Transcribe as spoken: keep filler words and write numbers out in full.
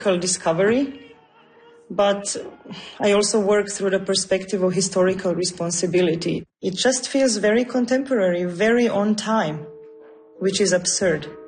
discovery, but I also work through the perspective of historical responsibility. It just feels very contemporary, very on time, which is absurd.